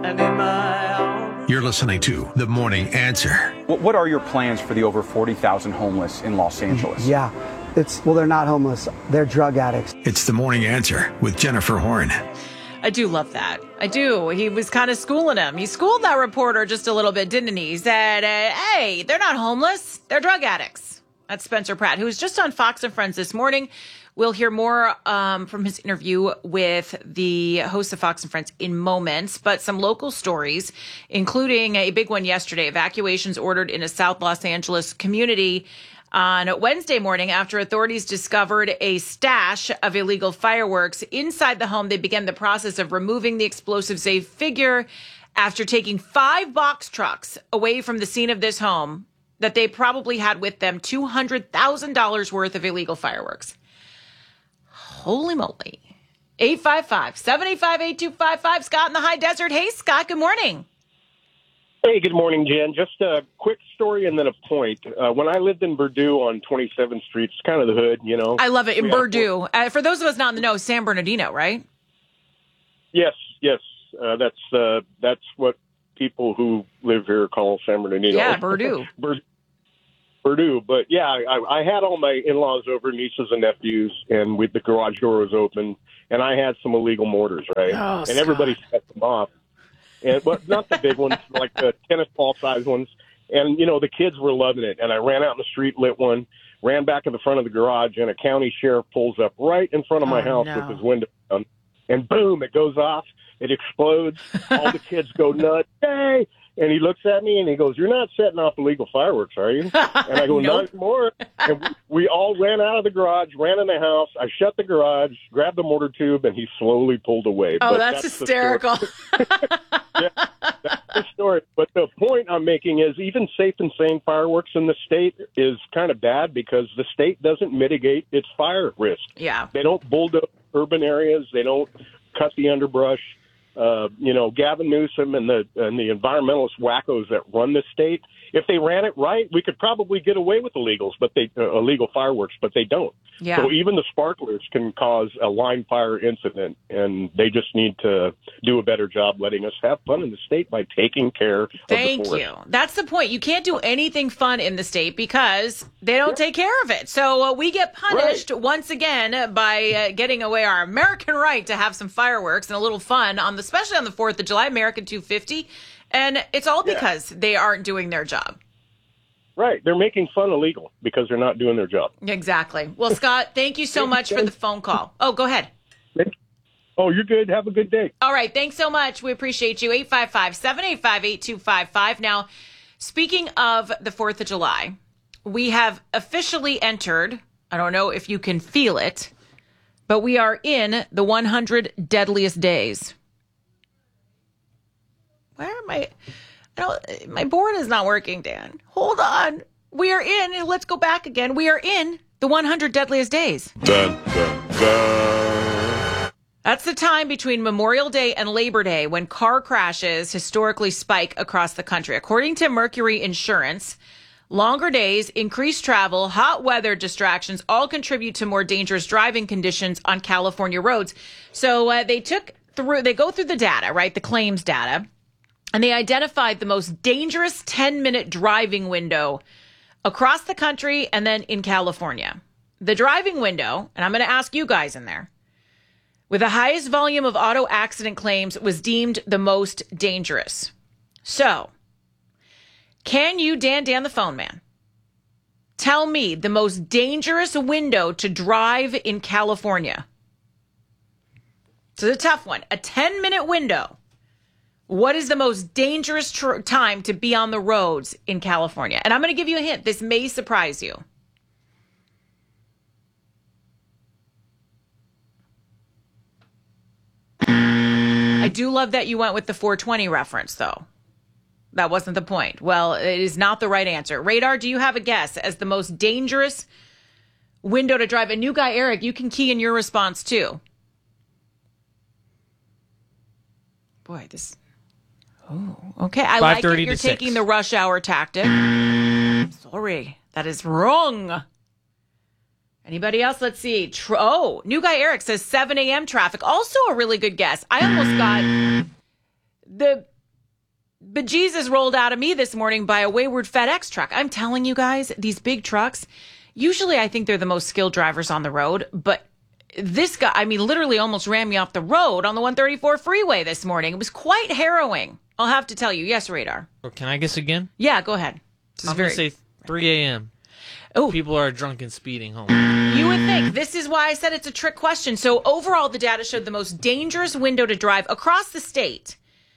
You're listening to The Morning Answer. What are your plans for the over 40,000 homeless in Los Angeles? Yeah, they're not homeless. They're drug addicts. It's The Morning Answer with Jennifer Horn. I do love that. I do. He was kind of schooling him. He schooled that reporter just a little bit, didn't he? He said, hey, they're not homeless. They're drug addicts. That's Spencer Pratt, who was just on Fox and Friends this morning. We'll hear more from his interview with the host of Fox and Friends in moments, but some local stories, including a big one yesterday. Evacuations ordered in a South Los Angeles community on Wednesday morning after authorities discovered a stash of illegal fireworks inside the home. They began the process of removing the explosives. They figure after taking 5 box trucks away from the scene of this home that they probably had with them $200,000 worth of illegal fireworks. Holy moly. 855-785-8255. Scott in the high desert. Hey, Scott, good morning. Hey, good morning, Jen. Just a quick story and then a point. When I lived in Purdue on 27th Street, it's kind of the hood, you know. I love it. In Purdue. For those of us not in the know, San Bernardino, right? Yes. That's what people who live here call San Bernardino. Yeah, Purdue. Purdue. But, yeah, I had all my in-laws over, nieces and nephews, and the garage door was open, and I had some illegal mortars, right? Oh, and Scott. Everybody set them off. And not the big ones, like the tennis ball size ones. And, you know, the kids were loving it. And I ran out in the street, lit one, ran back in the front of the garage, and a county sheriff pulls up right in front of my house with his window down. And boom, it goes off. It explodes. All the kids go nuts. Hey! And he looks at me and he goes, "You're not setting off illegal fireworks, are you?" And I go, "Not anymore." And we all ran out of the garage, ran in the house. I shut the garage, grabbed the mortar tube, and he slowly pulled away. Oh, that's hysterical. Yeah, that's the story. But the point I'm making is even safe and sane fireworks in the state is kind of bad because the state doesn't mitigate its fire risk. Yeah. They don't bulldoze urban areas. They don't cut the underbrush. Gavin Newsom and the environmentalist wackos that run the state, if they ran it right, we could probably get away with illegal fireworks, but they don't. Yeah. So even the sparklers can cause a line fire incident, and they just need to do a better job letting us have fun in the state by taking care of the forest. Thank you. That's the point. You can't do anything fun in the state because they don't take care of it. So we get punished once again by getting away our American right to have some fireworks and a little fun, especially on the 4th of July, American 250. And it's all because they aren't doing their job. Right. They're making fun illegal because they're not doing their job. Exactly. Well, Scott, thank you so much for the phone call. Oh, go ahead. Oh, you're good. Have a good day. All right. Thanks so much. We appreciate you. 855-785-8255. Now, speaking of the 4th of July, we have officially entered, I don't know if you can feel it, but we are in the 100 deadliest days. Where am I? My board is not working, Dan. Hold on. We are in, let's go back again. We are in the 100 deadliest days. Dun, dun, dun. That's the time between Memorial Day and Labor Day when car crashes historically spike across the country. According to Mercury Insurance, longer days, increased travel, hot weather distractions all contribute to more dangerous driving conditions on California roads. So they go through the data, right? The claims data. And they identified the most dangerous 10-minute driving window across the country and then in California. The driving window, and I'm going to ask you guys in there, with the highest volume of auto accident claims was deemed the most dangerous. So, can you, Dan the phone man, tell me the most dangerous window to drive in California? So it's a tough one. A 10-minute window. What is the most dangerous time to be on the roads in California? And I'm going to give you a hint. This may surprise you. I do love that you went with the 420 reference, though. That wasn't the point. Well, it is not the right answer. Radar, do you have a guess as the most dangerous window to drive? A new guy, Eric, you can key in your response, too. Boy, this... Oh, okay. I like it. You're taking the rush hour tactic. Sorry, that is wrong. Anybody else? Let's see. New guy Eric says 7 a.m. traffic. Also a really good guess. I almost got bejesus rolled out of me this morning by a wayward FedEx truck. I'm telling you guys, these big trucks, usually I think they're the most skilled drivers on the road, but this guy, I mean, literally almost ran me off the road on the 134 freeway this morning. It was quite harrowing. I'll have to tell you. Yes, Radar. Or can I guess again? Yeah, go ahead. I'm going to say 3 a.m. Oh, People are drunk and speeding home. you would think. This is why I said it's a trick question. So overall, the data showed the most dangerous window to drive across the state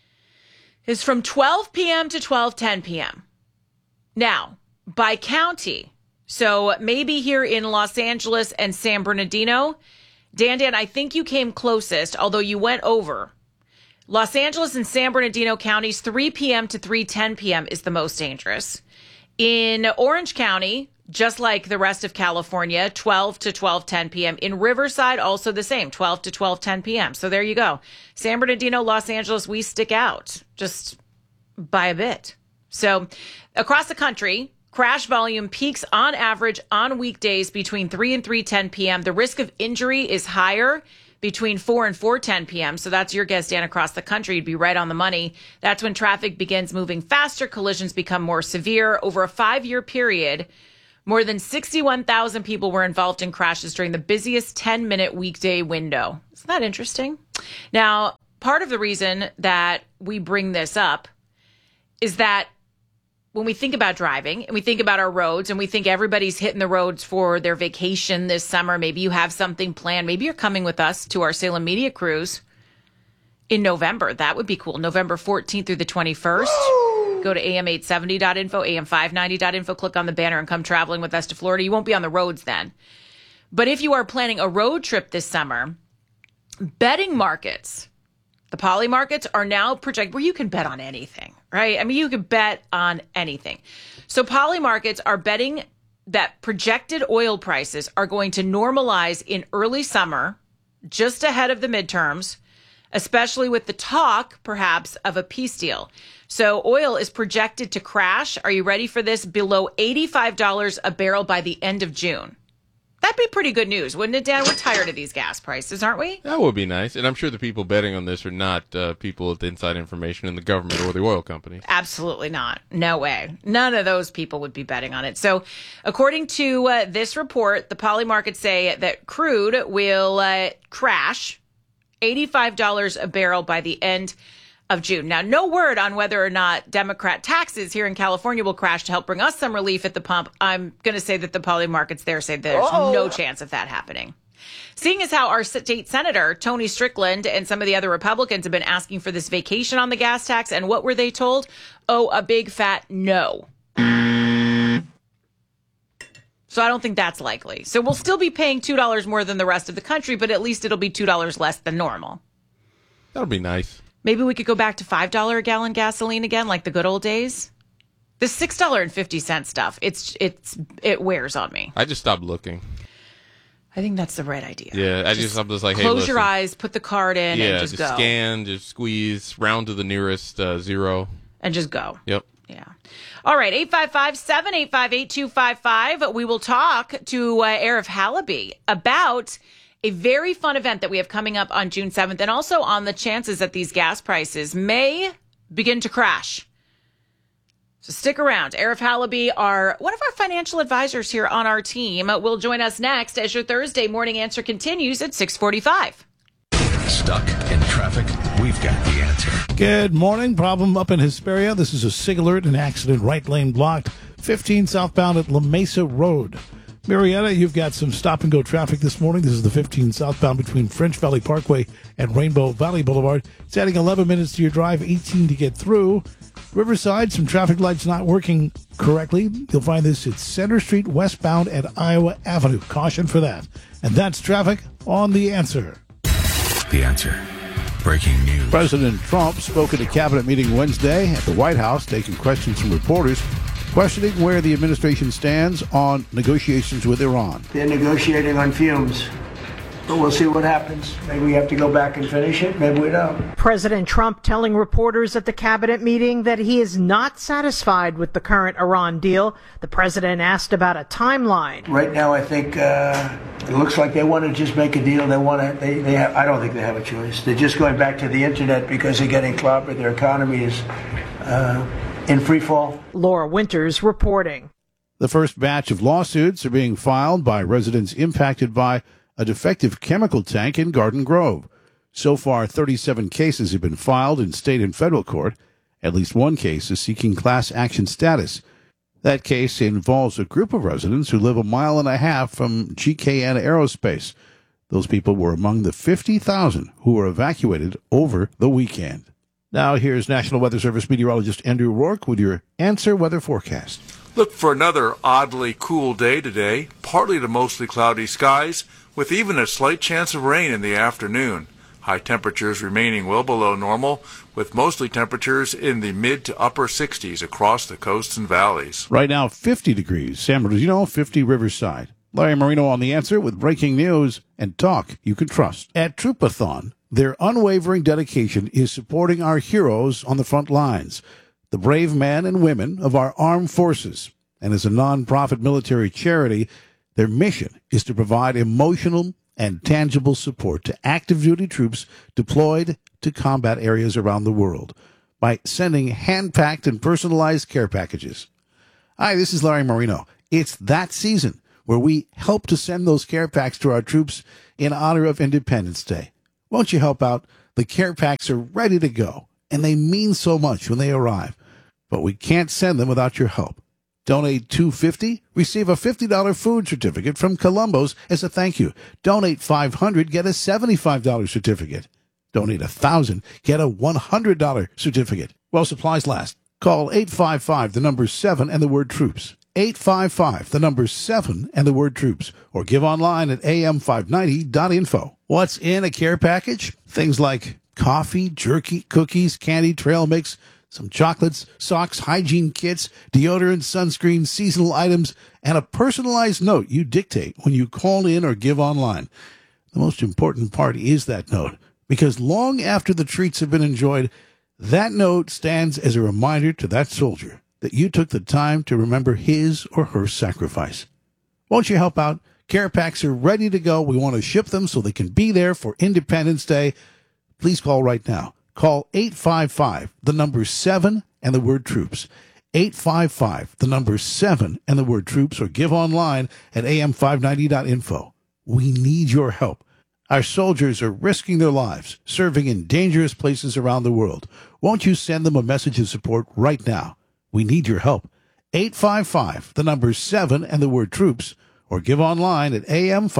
is from 12 p.m. to 12:10 p.m. Now, by county, so maybe here in Los Angeles and San Bernardino, Dan, I think you came closest, although you went over. Los Angeles and San Bernardino counties, 3 p.m. to 3:10 p.m. is the most dangerous. In Orange County, just like the rest of California, 12 to 12:10 p.m. In Riverside, also the same, 12 to 12:10 p.m. So there you go. San Bernardino, Los Angeles, we stick out just by a bit. So across the country, crash volume peaks on average on weekdays between 3 and 3:10 p.m. The risk of injury is higher between 4 and 4:10 p.m. So that's your guess, Dan, across the country. You'd be right on the money. That's when traffic begins moving faster. Collisions become more severe. Over a 5-year period, more than 61,000 people were involved in crashes during the busiest 10-minute weekday window. Isn't that interesting? Now, part of the reason that we bring this up is that when we think about driving and we think about our roads and we think everybody's hitting the roads for their vacation this summer, maybe you have something planned. Maybe you're coming with us to our Salem Media Cruise in November. That would be cool. November 14th through the 21st. Woo! Go to am870.info, am590.info, click on the banner and come traveling with us to Florida. You won't be on the roads then. But if you are planning a road trip this summer, betting markets, the poly markets are now projected where you can bet on anything, right? I mean, you can bet on anything. So poly markets are betting that projected oil prices are going to normalize in early summer, just ahead of the midterms, especially with the talk, perhaps, of a peace deal. So oil is projected to crash. Are you ready for this? Below $85 a barrel by the end of June. That'd be pretty good news, wouldn't it, Dan? We're tired of these gas prices, aren't we? That would be nice. And I'm sure the people betting on this are not people with inside information in the government or the oil company. Absolutely not. No way. None of those people would be betting on it. So according to this report, the poly markets say that crude will crash $85 a barrel by the end of June. Now, no word on whether or not Democrat taxes here in California will crash to help bring us some relief at the pump. I'm going to say that the poly markets there say there's no chance of that happening. Seeing as how our state senator, Tony Strickland, and some of the other Republicans have been asking for this vacation on the gas tax, and what were they told? Oh, a big fat no. So I don't think that's likely. So we'll still be paying $2 more than the rest of the country, but at least it'll be $2 less than normal. That'll be nice. Maybe we could go back to $5 a gallon gasoline again, like the good old days. The $6.50 stuff, it wears on me. I just stopped looking. I think that's the right idea. Yeah, I'm just like, hey, close your eyes, put the card in, and just go. Scan, just squeeze, round to the nearest zero. And just go. Yep. Yeah. All right, 855-785-8255. We will talk to Arif Halaby about a very fun event that we have coming up on June 7th, and also on the chances that these gas prices may begin to crash. So stick around. Arif Halaby, one of our financial advisors here on our team, will join us next as your Thursday morning answer continues at 6:45. Stuck in traffic? We've got the answer. Good morning. Problem up in Hesperia. This is a SIG alert. An accident, right lane blocked. 15 southbound at La Mesa Road. Marietta, you've got some stop-and-go traffic this morning. This is the 15 southbound between French Valley Parkway and Rainbow Valley Boulevard. It's adding 11 minutes to your drive, 18 to get through. Riverside, some traffic lights not working correctly. You'll find this at Center Street westbound at Iowa Avenue. Caution for that. And that's traffic on The Answer. The Answer. Breaking news. President Trump spoke at a cabinet meeting Wednesday at the White House, taking questions from reporters, questioning where the administration stands on negotiations with Iran. They're negotiating on fumes. But we'll see what happens. Maybe we have to go back and finish it. Maybe we don't. President Trump telling reporters at the cabinet meeting that he is not satisfied with the current Iran deal. The president asked about a timeline. Right now, I think it looks like they want to just make a deal. They want to. They have. I don't think they have a choice. They're just going back to the internet because they're getting clobbered. Their economy is in free fall. Laura Winters reporting. The first batch of lawsuits are being filed by residents impacted by a defective chemical tank in Garden Grove. So far, 37 cases have been filed in state and federal court. At least one case is seeking class action status. That case involves a group of residents who live a mile and a half from GKN Aerospace. Those people were among the 50,000 who were evacuated over the weekend. Now here's National Weather Service meteorologist Andrew Rourke with your Answer Weather Forecast. Look for another oddly cool day today, partly to mostly cloudy skies, with even a slight chance of rain in the afternoon. High temperatures remaining well below normal, with mostly temperatures in the mid to upper 60s across the coasts and valleys. Right now, 50 degrees. San Bernardino, 50 Riverside. Larry Marino on The Answer with breaking news and talk you can trust. At Troopathon, their unwavering dedication is supporting our heroes on the front lines, the brave men and women of our armed forces. And as a nonprofit military charity, their mission is to provide emotional and tangible support to active duty troops deployed to combat areas around the world by sending hand-packed and personalized care packages. Hi, this is Larry Marino. It's that season where we help to send those care packs to our troops in honor of Independence Day. Won't you help out? The care packs are ready to go, and they mean so much when they arrive. But we can't send them without your help. Donate $250, receive a $50 food certificate from Columbo's as a thank you. Donate $500, get a $75 certificate. Donate $1,000, get a $100 certificate. While supplies last, call 855, the number 7 and the word troops. 855, the number 7 and the word troops. Or give online at am590.info. What's in a care package? Things like coffee, jerky, cookies, candy, trail mix, some chocolates, socks, hygiene kits, deodorant, sunscreen, seasonal items, and a personalized note you dictate when you call in or give online. The most important part is that note, because long after the treats have been enjoyed, that note stands as a reminder to that soldier that you took the time to remember his or her sacrifice. Won't you help out? Care packs are ready to go. We want to ship them so they can be there for Independence Day. Please call right now. Call 855, the number 7 and the word troops. 855, the number 7 and the word troops, or give online at am590.info. We need your help. Our soldiers are risking their lives, serving in dangerous places around the world. Won't you send them a message of support right now? We need your help. 855, the number 7 and the word troops, or give online at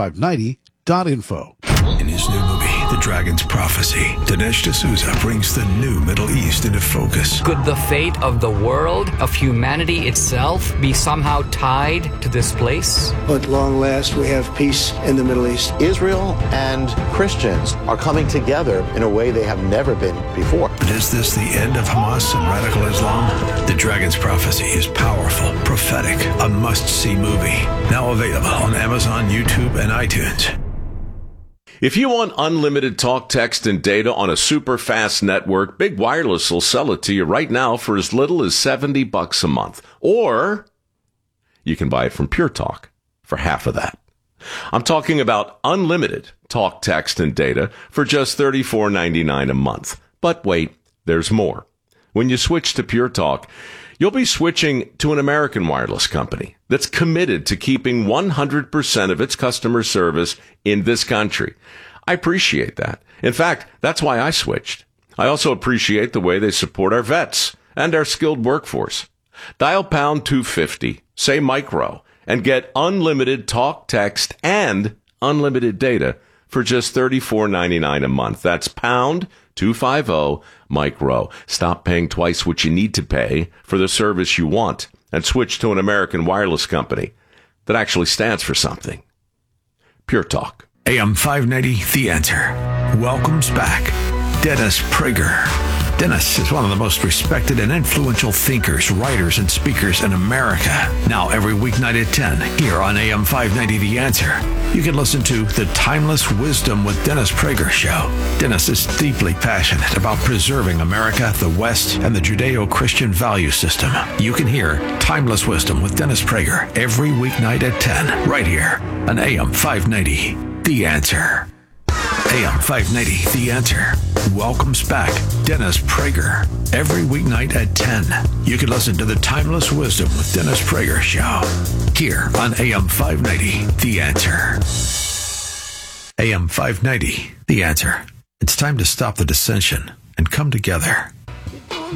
am590.info. In his new movie, The Dragon's Prophecy, Dinesh D'Souza brings the new Middle East into focus. Could the fate of the world, of humanity itself, be somehow tied to this place? At long last, we have peace in the Middle East. Israel and Christians are coming together in a way they have never been before. But is this the end of Hamas and radical Islam? The Dragon's Prophecy is powerful, prophetic, a must-see movie. Now available on Amazon, YouTube, and iTunes. If you want unlimited talk, text, and data on a super fast network, Big Wireless will sell it to you right now for as little as $70 a month. Or you can buy it from Pure Talk for half of that. I'm talking about unlimited talk, text, and data for just $34.99 a month. But wait, there's more. When you switch to Pure Talk, you'll be switching to an American wireless company that's committed to keeping 100% of its customer service in this country. I appreciate that. In fact, that's why I switched. I also appreciate the way they support our vets and our skilled workforce. Dial pound 250, say micro, and get unlimited talk, text, and unlimited data for just $34.99 a month. That's pound 250 micro. Stop paying twice what you need to pay for the service you want and switch to an American wireless company that actually stands for something. Pure Talk. AM 590, The Answer. Welcomes back Dennis Prager. Dennis is one of the most respected and influential thinkers, writers, and speakers in America. Now every weeknight at 10 here on AM 590 The Answer, you can listen to The Timeless Wisdom with Dennis Prager Show. Dennis is deeply passionate about preserving America, the West, and the Judeo-Christian value system. You can hear Timeless Wisdom with Dennis Prager every weeknight at 10 right here on AM 590 The Answer. AM 590 The Answer welcomes back Dennis Prager every weeknight at 10. You can listen to The Timeless Wisdom with Dennis Prager Show here on AM 590 The Answer. AM 590 The Answer. It's time to stop the dissension and come together.